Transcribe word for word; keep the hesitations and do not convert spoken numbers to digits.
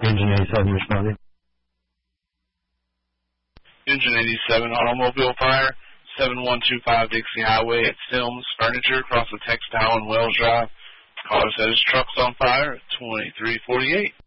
Engine eighty-seven responding. Engine eighty-seven, automobile fire, seven one two five Dixie Highway at Sims Furniture across the Textile and Wells Drive. Caller said his truck's on fire at twenty-three forty-eight.